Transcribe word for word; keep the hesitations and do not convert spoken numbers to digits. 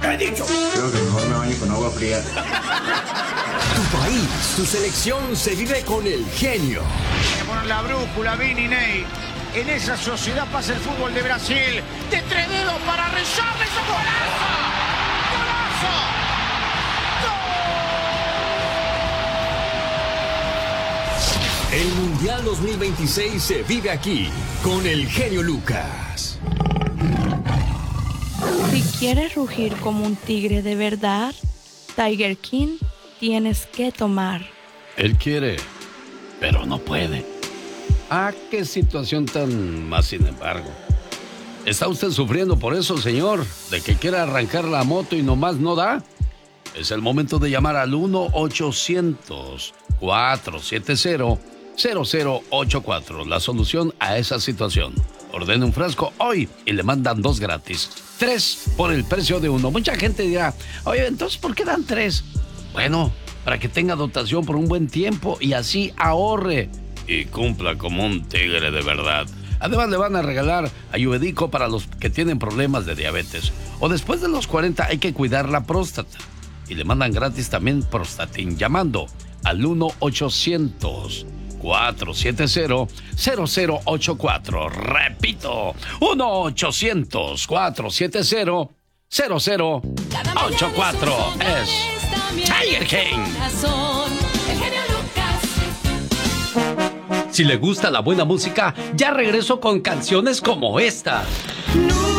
he dicho. Creo que mejor me baño con agua fría. Tu país, tu selección se vive con el genio. Hay que poner la brújula, Vini, Ney. En esa sociedad pasa el fútbol de Brasil. De tres dedos para Richarlison. ¡Golazo! ¡Golazo! ¡Gol! El Mundial dos mil veintiséis se vive aquí con el genio Lucas. Si quieres rugir como un tigre de verdad, Tiger King tienes que tomar. Él quiere, pero no puede. Ah, qué situación tan más, sin embargo. ¿Está usted sufriendo por eso, señor? ¿De que quiera arrancar la moto y nomás no da? Es el momento de llamar al uno ochocientos, cuatrocientos setenta, cero cero ocho cuatro. La solución a esa situación. Ordene un frasco hoy y le mandan dos gratis. Tres por el precio de uno. Mucha gente dirá, oye, entonces, ¿por qué dan tres? Bueno, para que tenga dotación por un buen tiempo y así ahorre y cumpla como un tigre de verdad. Además le van a regalar Ayurvédico para los que tienen problemas de diabetes. O después de los cuarenta hay que cuidar la próstata. Y le mandan gratis también Prostatin llamando al uno ochocientos, cuatrocientos setenta, cero cero ocho cuatro. Repito, uno ochocientos, cuatrocientos setenta, cero cero ocho cuatro. Es Tiger King. Si le gusta la buena música, ya regreso con canciones como esta.